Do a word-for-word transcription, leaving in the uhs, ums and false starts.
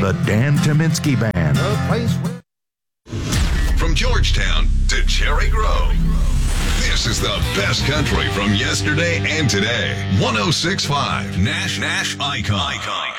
the Dan Tominski Band. From Georgetown to Cherry Grove, this is the best country from yesterday and today. one oh six point five Nash Nash Icon. Icon.